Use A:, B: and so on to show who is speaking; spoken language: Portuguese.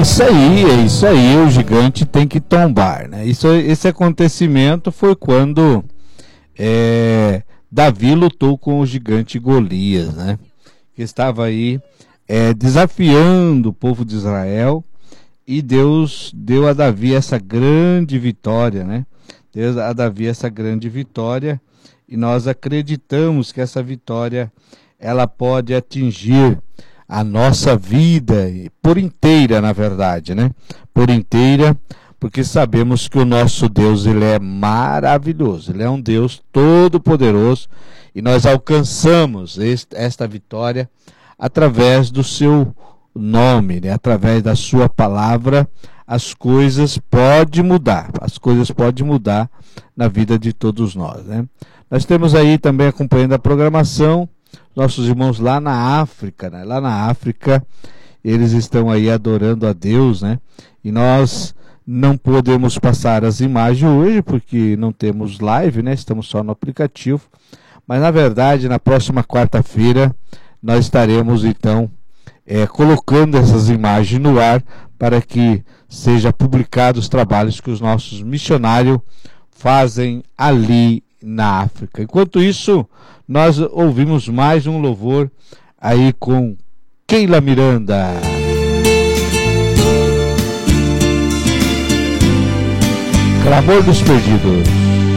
A: É isso aí, o gigante tem que tombar, né? Esse acontecimento foi quando Davi lutou com o gigante Golias, né? Que estava aí desafiando o povo de Israel, e Deus deu a Davi essa grande vitória, né? Deus a Davi essa grande vitória, e nós acreditamos que essa vitória ela pode atingir a nossa vida por inteira, na verdade, né? Por inteira, porque sabemos que o nosso Deus, ele é maravilhoso, ele é um Deus todo-poderoso, e nós alcançamos esta vitória através do seu nome, né? Através da sua palavra. As coisas podem mudar na vida de todos nós, né? Nós temos aí também, acompanhando a programação, nossos irmãos lá na África, né? Lá na África, eles estão aí adorando a Deus, né? E nós não podemos passar as imagens hoje, porque não temos live, né? Estamos só no aplicativo. Mas, na verdade, na próxima quarta-feira, nós estaremos, então, colocando essas imagens no ar, para que seja publicados os trabalhos que os nossos missionários fazem ali na África. Enquanto isso, nós ouvimos mais um louvor aí com Keila Miranda. Clamor dos Perdidos.